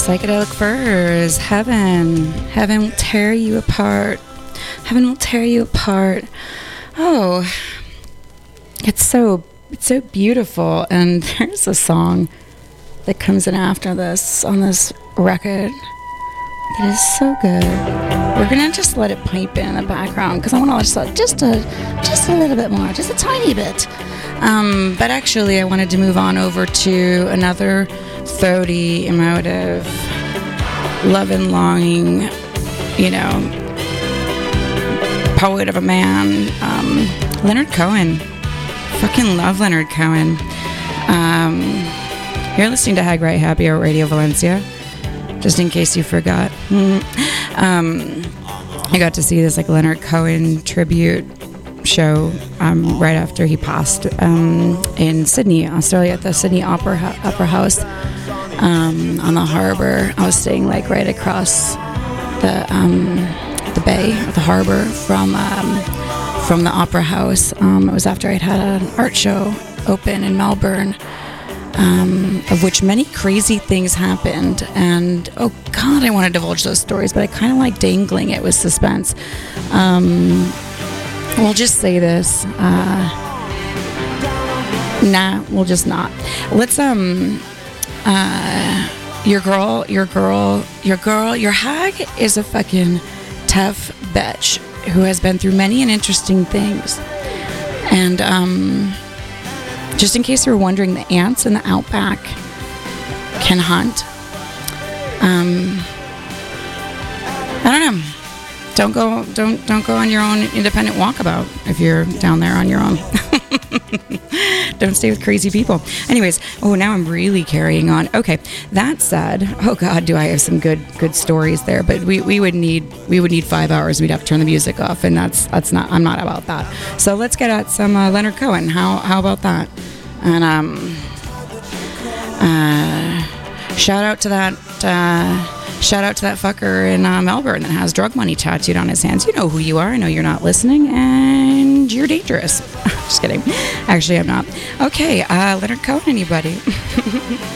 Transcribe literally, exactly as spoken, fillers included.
Psychedelic Furs, Heaven. Heaven will tear you apart. Heaven will tear you apart. Oh, it's so, it's so beautiful. And there's a song that comes in after this on this record that is so good. We're gonna just let it pipe in the background because I want to listen just a, just a little bit more, just a tiny bit. Um, but actually, I wanted to move on over to another throaty, emotive, love and longing, you know, poet of a man, um, Leonard Cohen. Fucking love Leonard Cohen. Um, you're listening to Hag Right Happy Hour Radio Valencia, just in case you forgot. um, I got to see this like Leonard Cohen tribute show um, right after he passed um, in Sydney, Australia, at the Sydney Opera Opera House um, on the harbour. I was staying like right across the um, the bay, the harbour from um, from the Opera House. Um, it was after I'd had an art show open in Melbourne, um, of which many crazy things happened. And oh God, I want to divulge those stories, but I kind of like dangling it with suspense. Um, We'll just say this. Uh, nah, we'll just not. Let's, um, uh, your girl, your girl, your girl, your hag is a fucking tough bitch who has been through many and interesting things. And, um, just in case you were wondering, the ants in the outback can hunt. Um, I don't know. Don't go don't don't go on your own independent walkabout if you're down there on your own. Don't stay with crazy people. Anyways, oh, now I'm really carrying on. Okay, that said, oh God, do I have some good good stories there, but we, we would need we would need five hours. We'd have to turn the music off, and that's that's not I'm not about that. So let's get at some uh, Leonard Cohen. How how about that? And um uh shout out to that uh Shout out to that fucker in uh, Melbourne that has drug money tattooed on his hands. You know who you are. I know you're not listening, and you're dangerous. Just kidding. Actually, I'm not. Okay, uh, Leonard Cohen, anybody?